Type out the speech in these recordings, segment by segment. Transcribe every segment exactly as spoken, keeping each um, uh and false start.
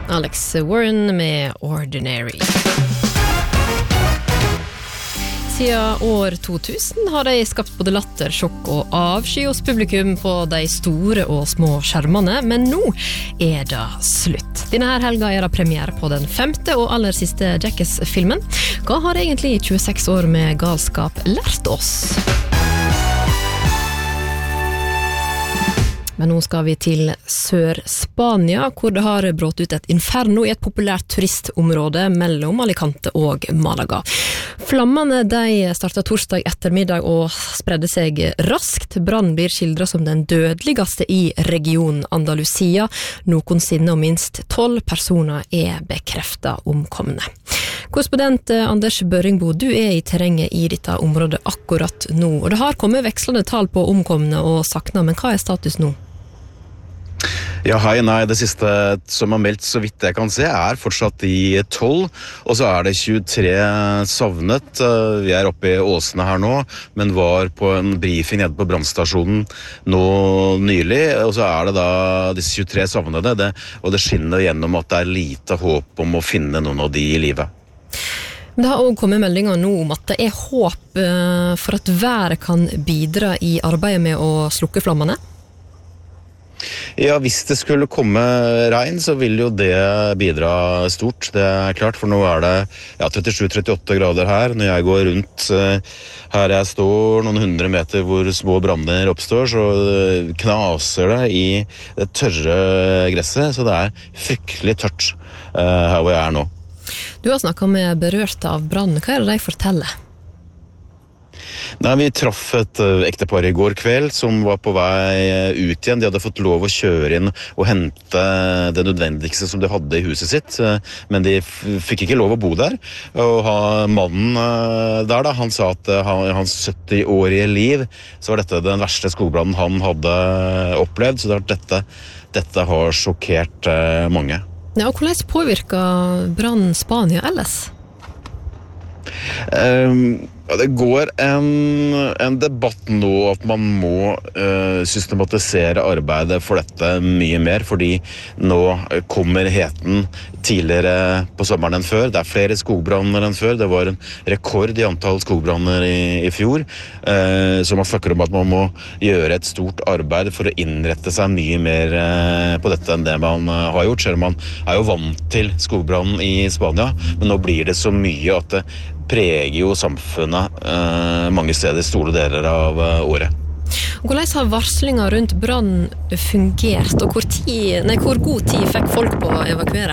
Alex Warren med Ordinary. Siden år to tusen har de skapt både latter, sjokk og avsky hos publikum på de store og små skjermene, men nå er det slutt. Denne her helga er det premiere på den femte og aller siste Jackass-filmen. Hva har egentlig tjueseks år med galskap lært oss? Men nå skal vi til Sør-Spania, hvor det har brått ut et inferno i et populært turistområde mellom Alicante og Malaga. Flammene de startet torsdag ettermiddag og spredde seg raskt. Brann blir skildret som den dødeligste i regionen Andalusia. Noensinne og minst tolv personer er bekreftet omkomne. Korrespondent Anders Børringbo, du er i terrenget i dette området akkurat nå. Og det har kommet vekslende tall på omkomne og sakna, men hva er status nå? Ja, hei, nei, det siste som er meldt, så vidt jeg kan se, er fortsatt i tolv, og så er det tjuetre savnet. Vi er oppe i Åsene her nå, men var på en briefing nede på brannstasjonen nå nylig, og så er det da disse tjuetre savnede, det, og det skinner gjennom at det er lite håp om å finne noen av de i livet. Det har også kommet meldinger nå om at det er håp for at været kan bidra i arbeidet med å slukke flammene. Ja, hvis det skulle komme regn, så vil jo det bidra stort, det er klart, for nå er det ja, trettisju til trettiåtte grader her. Når jeg går rundt her jeg står, noen hundre meter hvor små branner oppstår, så knaser det i det tørre gresset, så det er fryktelig tørt her hvor jeg er nå. Du har snakket med berørte av brann. Hva er det de forteller? Nei, vi traff et ektepar i går kveld som var på vei ut igjen. De hadde fått lov å kjøre inn og hente det nødvendigste som de hadde i huset sitt, men de fikk ikke lov å bo der. Og mannen der da, han sa at i hans sytti-årige liv så var dette den verste skogbrannen han hadde opplevd, så dette, dette har sjokkert mange. Ja, og hvordan påvirker brann Spania ellers? Um, ja, det går en, en debatt nå at man må uh, systematisere arbeidet for dette mye mer, fordi nå kommer heten tidligere på sommeren enn før. Det er flere skogbranner enn før. Det var en rekord i antall skogbranner i, i fjor, uh, så man snakker om at man må gjøre et stort arbeid for å innrette seg mye mer uh, på dette enn det man uh, har gjort, selv om man er jo vant til skogbrann i Spania, men nå blir det så mye at det preger jo samfunnet eh, mange steder, store deler av eh, året. Hvordan har varslinga rundt brann fungert, og hvor, tid, nei, hvor god tid fikk folk på å evakuere?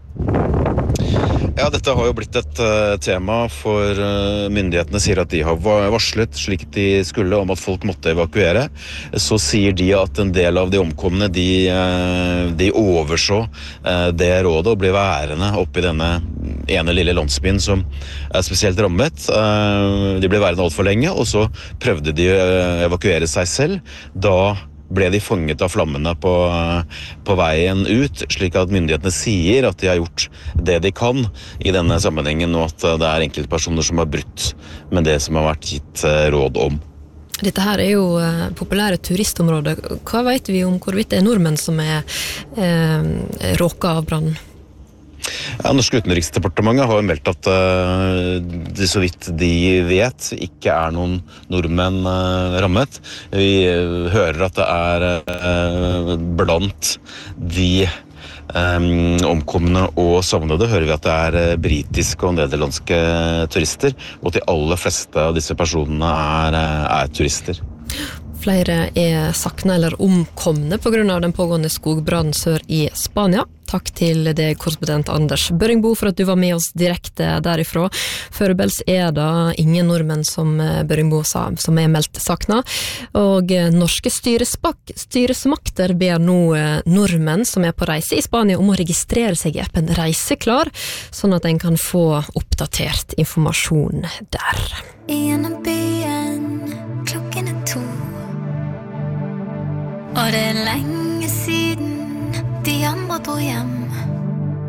Ja, dette har jo blitt et uh, tema, for uh, myndighetene sier at de har varslet slik de skulle om at folk måtte evakuere. Så sier de at en del av de omkomne, de, uh, de overså uh, det rådet og ble værende oppe i denne ene lille landsbyen som er spesielt rammet. Uh, de ble værende alt for lenge, og så prøvde de å evakuere seg selv. Da ble de fanget av flammene på, på veien ut, slik at myndighetene sier at de har gjort det de kan i denne sammenhengen, og at det er enkeltpersoner som har brutt med det som har vært gitt råd om. Dette her er jo eh, populære turistområder. Hva vet vi om hvorvidt det er nordmenn som er eh, råket av brannen? Ja, Norske utenriksdepartementet har jo meldt at uh, de, så vidt de vet, ikke er noen nordmenn uh, rammet. Vi uh, hører at det er uh, blant de um, omkomne og savnede, hører vi at det er uh, britiske og nederlandske turister, og de aller fleste av disse personene er, uh, er turister. Flere er sakna eller omkomne på grunn av den pågående skogbrannen sør i Spania. Takk til deg, korrespondent Anders Børringbo, for at du var med oss direkte derifra. Foreløpig er det ingen nordmenn, som Børringbo sa, som er meldt sakna. Og norske styresmakter ber nå nordmenn som er på reise i Spania om å registrere seg i appen Reiseklar, sånn at en kan få oppdatert informasjon der. Gjennom byen, klokken er to. Og det er lenge siden de andre dro hjem.